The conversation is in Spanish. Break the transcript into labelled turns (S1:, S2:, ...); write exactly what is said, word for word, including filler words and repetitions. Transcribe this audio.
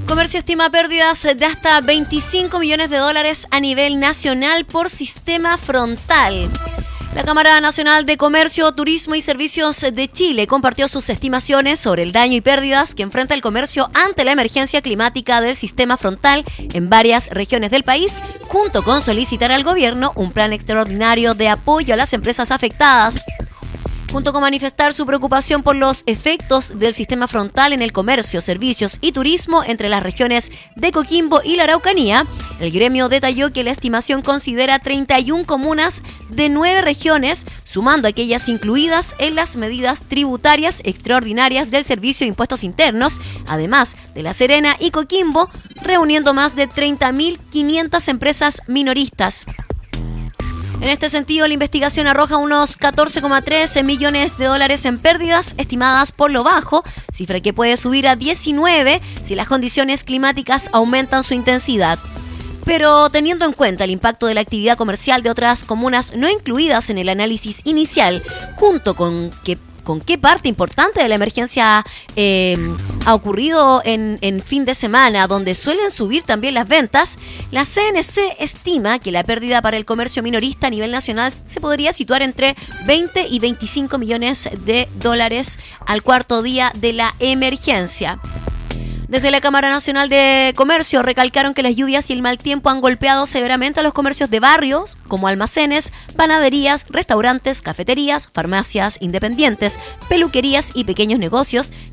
S1: Comercio estima pérdidas de hasta veinticinco millones de dólares a nivel nacional por sistema frontal. La Cámara Nacional de Comercio, Turismo y Servicios de Chile compartió sus estimaciones sobre el daño y pérdidas que enfrenta el comercio ante la emergencia climática del sistema frontal en varias regiones del país, junto con solicitar al gobierno un plan extraordinario de apoyo a las empresas afectadas. Junto con manifestar su preocupación por los efectos del sistema frontal en el comercio, servicios y turismo entre las regiones de Coquimbo y la Araucanía, el gremio detalló que la estimación considera treinta y una comunas de nueve regiones, sumando aquellas incluidas en las medidas tributarias extraordinarias del Servicio de Impuestos Internos, además de La Serena y Coquimbo, reuniendo más de treinta mil quinientas empresas minoristas. En este sentido, la investigación arroja unos catorce coma tres millones de dólares en pérdidas estimadas por lo bajo, cifra que puede subir a diecinueve si las condiciones climáticas aumentan su intensidad. Pero teniendo en cuenta el impacto de la actividad comercial de otras comunas no incluidas en el análisis inicial, junto con que con qué parte importante de la emergencia eh, ha ocurrido en, en fin de semana, donde suelen subir también las ventas, la C N C estima que la pérdida para el comercio minorista a nivel nacional se podría situar entre veinte y veinticinco millones de dólares al cuarto día de la emergencia. Desde la Cámara Nacional de Comercio recalcaron que las lluvias y el mal tiempo han golpeado severamente a los comercios de barrios, como almacenes, panaderías, restaurantes, cafeterías, farmacias independientes, peluquerías y pequeños negocios,